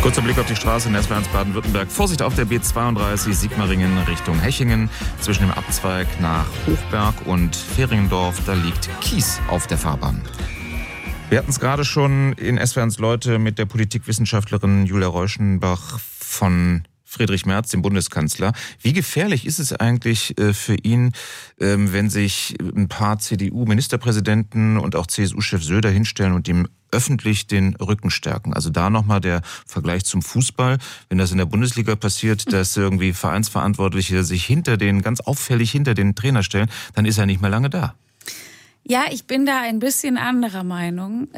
Kurzer Blick auf die Straße in S-Bahn Baden-Württemberg. Vorsicht auf der B32 Sigmaringen Richtung Hechingen. Zwischen dem Abzweig nach Hochberg und Feringendorf, da liegt Kies auf der Fahrbahn. Wir hatten es gerade schon in S-Bahns Leute mit der Politikwissenschaftlerin Julia Reuschenbach von Friedrich Merz, dem Bundeskanzler. Wie gefährlich ist es eigentlich für ihn, wenn sich ein paar CDU-Ministerpräsidenten und auch CSU-Chef Söder hinstellen und ihm öffentlich den Rücken stärken? Also da nochmal der Vergleich zum Fußball. Wenn das in der Bundesliga passiert, dass irgendwie Vereinsverantwortliche sich ganz auffällig hinter den Trainer stellen, dann ist er nicht mehr lange da. Ja, ich bin da ein bisschen anderer Meinung.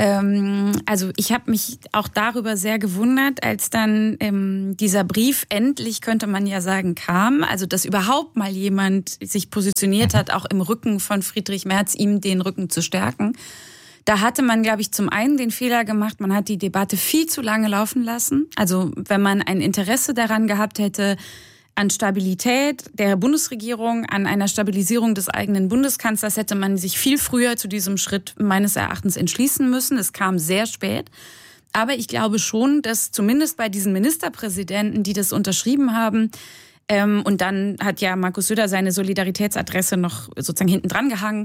Also ich habe mich auch darüber sehr gewundert, als dann dieser Brief endlich, könnte man ja sagen, kam. Also dass überhaupt mal jemand sich positioniert hat, auch im Rücken von Friedrich Merz, ihm den Rücken zu stärken. Da hatte man, glaube ich, zum einen den Fehler gemacht, man hat die Debatte viel zu lange laufen lassen. Also wenn man ein Interesse daran gehabt hätte, an Stabilität der Bundesregierung, an einer Stabilisierung des eigenen Bundeskanzlers, hätte man sich viel früher zu diesem Schritt meines Erachtens entschließen müssen. Es kam sehr spät. Aber ich glaube schon, dass zumindest bei diesen Ministerpräsidenten, die das unterschrieben haben, und dann hat ja Markus Söder seine Solidaritätsadresse noch sozusagen hinten dran gehangen,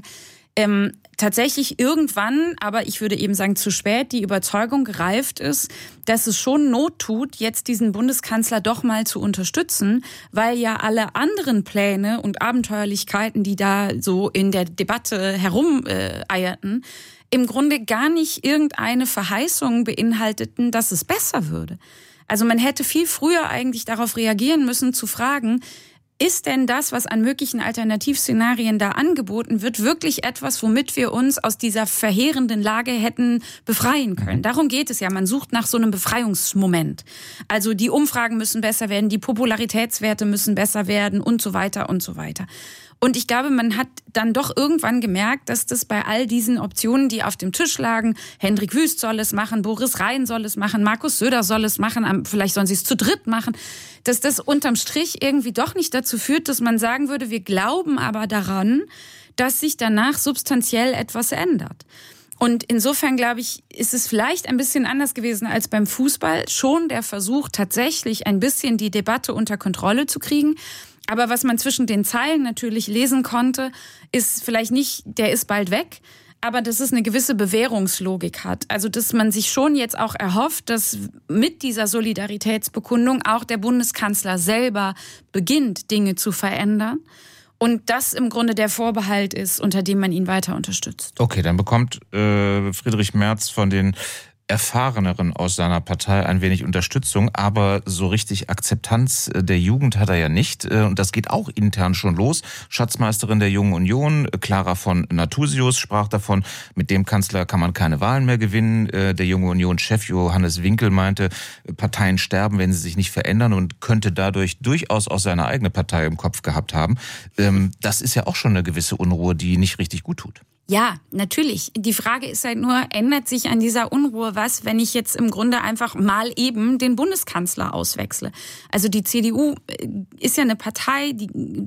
tatsächlich irgendwann, aber ich würde eben sagen zu spät, die Überzeugung gereift ist, dass es schon Not tut, jetzt diesen Bundeskanzler doch mal zu unterstützen, weil ja alle anderen Pläne und Abenteuerlichkeiten, die da so in der Debatte herumeierten, im Grunde gar nicht irgendeine Verheißung beinhalteten, dass es besser würde. Also man hätte viel früher eigentlich darauf reagieren müssen, zu fragen, ist denn das, was an möglichen Alternativszenarien da angeboten wird, wirklich etwas, womit wir uns aus dieser verheerenden Lage hätten befreien können? Darum geht es ja. Man sucht nach so einem Befreiungsmoment. Also die Umfragen müssen besser werden, die Popularitätswerte müssen besser werden und so weiter und so weiter. Und ich glaube, man hat dann doch irgendwann gemerkt, dass das bei all diesen Optionen, die auf dem Tisch lagen, Hendrik Wüst soll es machen, Boris Rhein soll es machen, Markus Söder soll es machen, vielleicht sollen sie es zu dritt machen, dass das unterm Strich irgendwie doch nicht dazu führt, dass man sagen würde, wir glauben aber daran, dass sich danach substanziell etwas ändert. Und insofern, glaube ich, ist es vielleicht ein bisschen anders gewesen als beim Fußball. Schon der Versuch, tatsächlich ein bisschen die Debatte unter Kontrolle zu kriegen. Aber was man zwischen den Zeilen natürlich lesen konnte, ist vielleicht nicht, der ist bald weg, aber dass es eine gewisse Bewährungslogik hat. Also dass man sich schon jetzt auch erhofft, dass mit dieser Solidaritätsbekundung auch der Bundeskanzler selber beginnt, Dinge zu verändern. Und das im Grunde der Vorbehalt ist, unter dem man ihn weiter unterstützt. Okay, dann bekommt Friedrich Merz von den Erfahreneren aus seiner Partei ein wenig Unterstützung, aber so richtig Akzeptanz der Jugend hat er ja nicht. Und das geht auch intern schon los. Schatzmeisterin der Jungen Union, Clara von Nathusius, sprach davon, mit dem Kanzler kann man keine Wahlen mehr gewinnen. Der Junge Union-Chef Johannes Winkel meinte, Parteien sterben, wenn sie sich nicht verändern, und könnte dadurch durchaus auch seine eigene Partei im Kopf gehabt haben. Das ist ja auch schon eine gewisse Unruhe, die nicht richtig gut tut. Ja, natürlich. Die Frage ist halt nur, ändert sich an dieser Unruhe was, wenn ich jetzt im Grunde einfach mal eben den Bundeskanzler auswechsle? Also die CDU ist ja eine Partei, die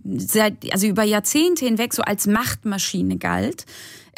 über Jahrzehnte hinweg so als Machtmaschine galt.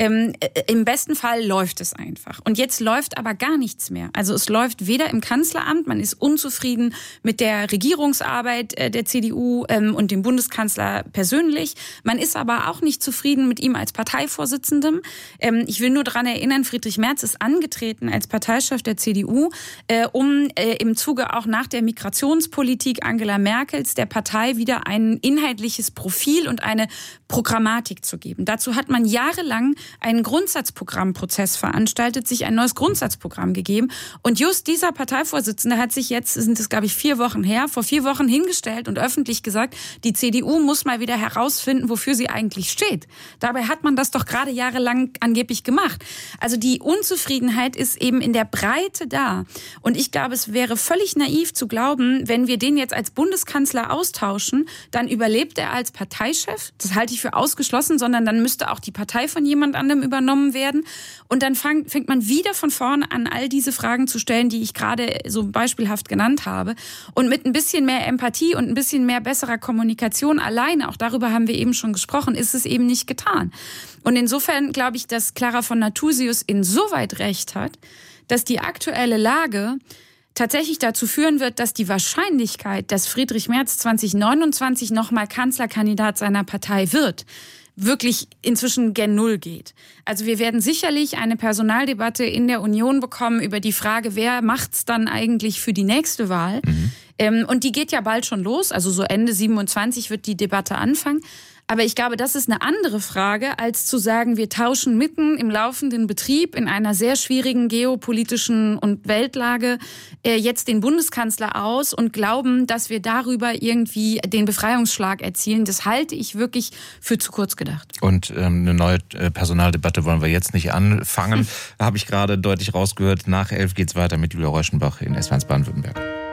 Im besten Fall läuft es einfach. Und jetzt läuft aber gar nichts mehr. Also es läuft weder im Kanzleramt, man ist unzufrieden mit der Regierungsarbeit der CDU und dem Bundeskanzler persönlich. Man ist aber auch nicht zufrieden mit ihm als Parteivorsitzendem. Ich will nur daran erinnern, Friedrich Merz ist angetreten als Parteichef der CDU, um im Zuge auch nach der Migrationspolitik Angela Merkels der Partei wieder ein inhaltliches Profil und eine Programmatik zu geben. Dazu hat man jahrelang einen Grundsatzprogrammprozess veranstaltet, sich ein neues Grundsatzprogramm gegeben. Und just dieser Parteivorsitzende hat sich jetzt, sind es glaube ich 4 Wochen her, vor 4 Wochen hingestellt und öffentlich gesagt, die CDU muss mal wieder herausfinden, wofür sie eigentlich steht. Dabei hat man das doch gerade jahrelang angeblich gemacht. Also die Unzufriedenheit ist eben in der Breite da. Und ich glaube, es wäre völlig naiv zu glauben, wenn wir den jetzt als Bundeskanzler austauschen, dann überlebt er als Parteichef. Das halte ich für ausgeschlossen, sondern dann müsste auch die Partei von jemand anderem übernommen werden. Und dann fängt man wieder von vorne an, all diese Fragen zu stellen, die ich gerade so beispielhaft genannt habe. Und mit ein bisschen mehr Empathie und ein bisschen mehr besserer Kommunikation alleine, auch darüber haben wir eben schon gesprochen, ist es eben nicht getan. Und insofern glaube ich, dass Clara von Nathusius insoweit recht hat, dass die aktuelle Lage tatsächlich dazu führen wird, dass die Wahrscheinlichkeit, dass Friedrich Merz 2029 nochmal Kanzlerkandidat seiner Partei wird, wirklich inzwischen gen Null geht. Also wir werden sicherlich eine Personaldebatte in der Union bekommen über die Frage, wer macht's dann eigentlich für die nächste Wahl? Und die geht ja bald schon los, also so Ende 27 wird die Debatte anfangen. Aber ich glaube, das ist eine andere Frage, als zu sagen, wir tauschen mitten im laufenden Betrieb in einer sehr schwierigen geopolitischen und Weltlage jetzt den Bundeskanzler aus und glauben, dass wir darüber irgendwie den Befreiungsschlag erzielen. Das halte ich wirklich für zu kurz gedacht. Und eine neue Personaldebatte wollen wir jetzt nicht anfangen. Habe ich gerade deutlich rausgehört. Nach 11 geht's weiter mit Julia Reuschenbach in S1 Baden-Württemberg.